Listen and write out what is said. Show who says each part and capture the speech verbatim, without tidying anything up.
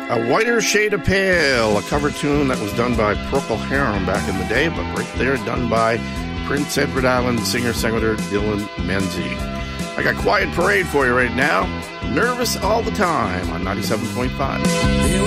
Speaker 1: A Whiter Shade of Pale, a cover tune that was done by Procol Harum back in the day, but right there done by Prince Edward Island singer-songwriter Dylan Menzies. I got Quiet Parade for you right now. Nervous All the Time on ninety-seven point five.
Speaker 2: There